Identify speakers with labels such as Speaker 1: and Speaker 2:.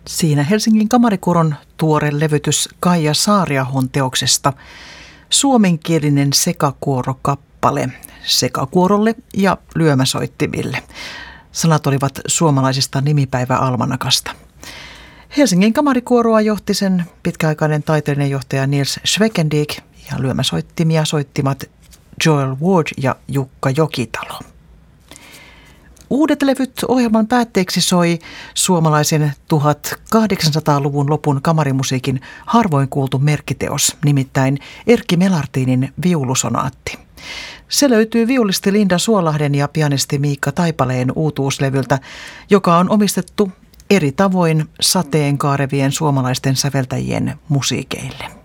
Speaker 1: Siinä Helsingin Kamarikuoron tuore levytys Kaija Saariahon teoksesta suomenkielinen sekakuorokappale sekakuorolle ja lyömäsoittimille. Sanat olivat suomalaisesta nimipäiväalmanakasta. Helsingin Kamarikuoroa johti sen pitkäaikainen taiteellinen johtaja Nils Schwekendiek ja lyömäsoittimia soittivat Joel Ward ja Jukka Jokitalo. Uudet levyt ohjelman päätteeksi soi suomalaisen 1800-luvun lopun kamarimusiikin harvoin kuultu merkkiteos, nimittäin Erkki Melartinin viulusonaatti. Se löytyy viulisti Linda Suolahden ja pianisti Miikka Taipaleen uutuuslevyltä, joka on omistettu eri tavoin sateenkaarevien suomalaisten säveltäjien musiikeille.